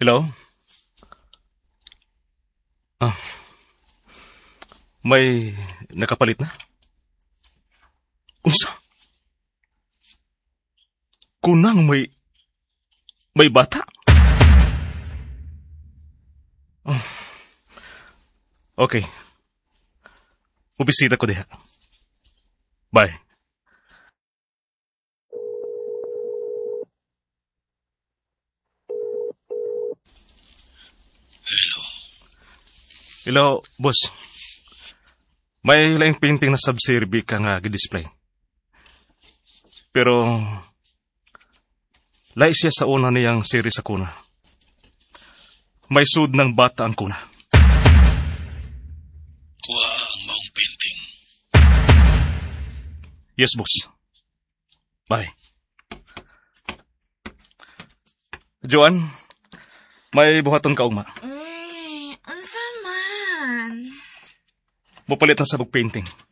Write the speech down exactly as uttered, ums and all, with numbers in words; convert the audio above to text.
Hello? Ah, may nakapalit na? Unsa? Kunang may... may bata? Ah, okay. Mubisita ko diha. Bye. Hello, boss. May laing painting na subservi ka nga gi-display. Pero, lai siya sa una niyang series sa kuna. May sud ng bata ang kuna. Kuha ang maong painting. Yes, boss. Bye. Joan, may buhaton ka ugma. Uy, unsa man? Mupalit na sabog painting.